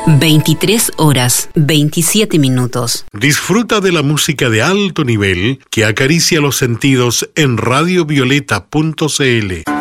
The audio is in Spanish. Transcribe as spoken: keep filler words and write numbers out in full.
veintitrés horas, veintisiete minutos. Disfruta de la música de alto nivel que acaricia los sentidos en radio violeta punto c l.